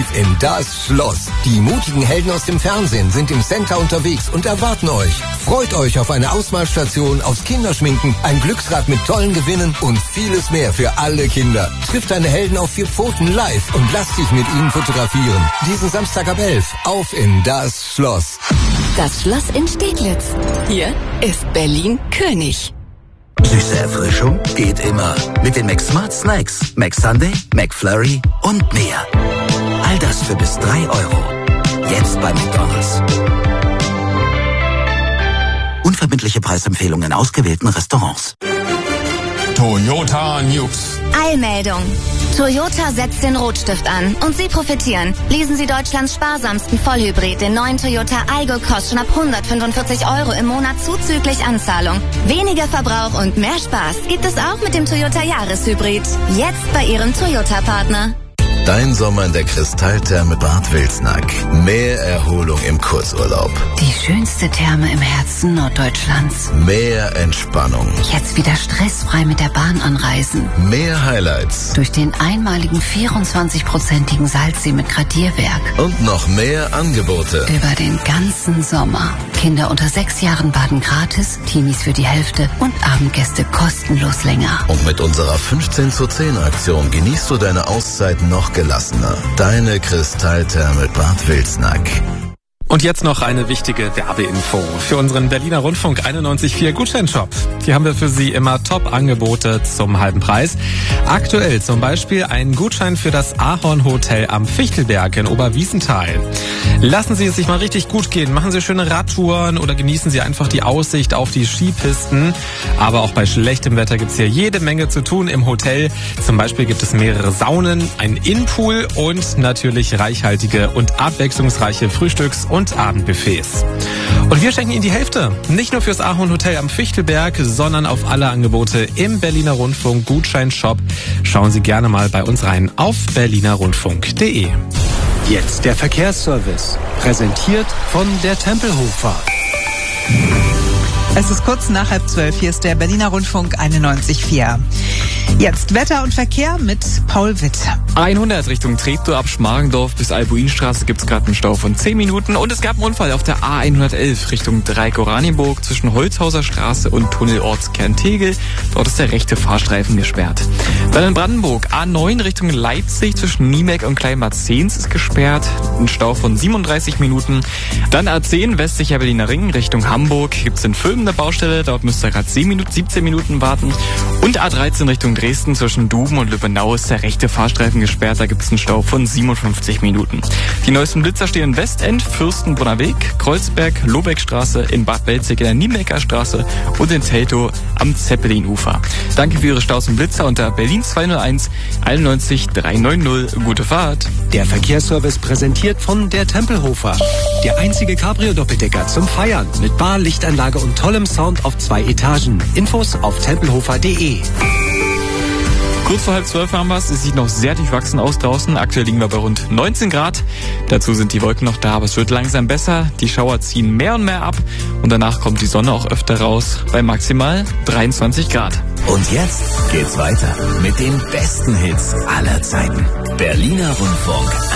exklusiv in Das Schloss. Die mutigen Helden aus dem Fernsehen sind im Center unterwegs und erwarten euch. Freut euch auf eine Ausmalstation, aufs Kinderschminken, ein Glücksrad mit tollen Gewinnen und vieles mehr für alle Kinder. Triff deine Helden auf 4 Pfoten live und lass dich mit ihnen fotografieren. Diesen Samstag ab 11 auf in Das Schloss. Das Schloss in Steglitz. Hier ist Berlin König. Süße Erfrischung geht immer. Mit den McSmart Snacks, McSunday, McFlurry und mehr. All das für bis 3 €. Jetzt bei McDonald's. Unverbindliche Preisempfehlungen in ausgewählten Restaurants. Toyota News. Eilmeldung. Toyota setzt den Rotstift an und Sie profitieren. Lesen Sie Deutschlands sparsamsten Vollhybrid, den neuen Toyota Aygo, kostet schon ab 145 € im Monat zuzüglich Anzahlung. Weniger Verbrauch und mehr Spaß gibt es auch mit dem Toyota Jahreshybrid. Jetzt bei Ihrem Toyota-Partner. Dein Sommer in der Kristalltherme Bad Wilsnack. Mehr Erholung im Kurzurlaub. Die schönste Therme im Herzen Norddeutschlands. Mehr Entspannung. Jetzt wieder stressfrei mit der Bahn anreisen. Mehr Highlights. Durch den einmaligen 24-prozentigen Salzsee mit Gradierwerk. Und noch mehr Angebote. Über den ganzen Sommer. Kinder unter 6 Jahren baden gratis, Teenies für die Hälfte und Abendgäste kostenlos länger. Und mit unserer 15:10 Aktion genießt du deine Auszeit noch gelassener. Deine Kristalltherme Bad Wilsnack. Und jetzt noch eine wichtige Werbeinfo für unseren Berliner Rundfunk 91.4 Gutscheinshop. Hier haben wir für Sie immer Top-Angebote zum halben Preis. Aktuell zum Beispiel ein Gutschein für das Ahorn Hotel am Fichtelberg in Oberwiesenthal. Lassen Sie es sich mal richtig gut gehen. Machen Sie schöne Radtouren oder genießen Sie einfach die Aussicht auf die Skipisten. Aber auch bei schlechtem Wetter gibt es hier jede Menge zu tun im Hotel. Zum Beispiel gibt es mehrere Saunen, einen Innenpool und natürlich reichhaltige und abwechslungsreiche Frühstücks- und Abendbuffets. Und wir schenken Ihnen die Hälfte. Nicht nur fürs Ahorn Hotel am Fichtelberg, sondern auf alle Angebote im Berliner Rundfunk Gutscheinshop. Schauen Sie gerne mal bei uns rein auf berlinerrundfunk.de. Jetzt der Verkehrsservice. Präsentiert von der Tempelhofer. Es ist kurz nach 11:30. Hier ist der Berliner Rundfunk 91.4. Jetzt Wetter und Verkehr mit Paul Witt. 100 Richtung Treptow ab Schmargendorf bis Albuinstraße gibt's gerade einen Stau von 10 Minuten. Und es gab einen Unfall auf der A111 Richtung Dreieck-Oranienburg zwischen Holzhauser Straße und Tunnel Ortskern Tegel. Dort ist der rechte Fahrstreifen gesperrt. Dann in Brandenburg A9 Richtung Leipzig zwischen Niemek und Kleinbad-Zehns ist gesperrt. Ein Stau von 37 Minuten. Dann A10 westlicher Berliner Ring Richtung Hamburg gibt's in Vülmen eine Baustelle. Dort müsst ihr gerade 17 Minuten warten. Und A13 Richtung Dresden zwischen Duben und Lübbenau ist der rechte Fahrstreifen gesperrt. Da gibt es einen Stau von 57 Minuten. Die neuesten Blitzer stehen in Westend, Fürstenbrunner Weg, Kreuzberg, Lobeckstraße, in Bad Belzig in der Niemecker Straße und in Teltow am Zeppelinufer. Danke für Ihre Staus und Blitzer unter Berlin 201 91 390. Gute Fahrt. Der Verkehrsservice präsentiert von der Tempelhofer. Der einzige Cabrio-Doppeldecker zum Feiern mit Bar, Lichtanlage und tollem Sound auf 2 Etagen. Infos auf tempelhofer.de. Kurz vor 11:30 haben wir es. Es sieht noch sehr durchwachsen aus draußen. Aktuell liegen wir bei rund 19 Grad. Dazu sind die Wolken noch da, aber es wird langsam besser. Die Schauer ziehen mehr und mehr ab. Und danach kommt die Sonne auch öfter raus bei maximal 23 Grad. Und jetzt geht's weiter mit den besten Hits aller Zeiten. Berliner Rundfunk